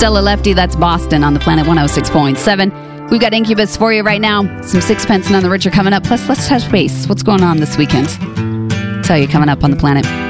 Stella Lefty, that's Boston on the Planet 106.7. We've got Incubus for you right now. Some Sixpence None the Richer coming up. Plus, let's touch base. What's going on this weekend? Tell you coming up on the Planet.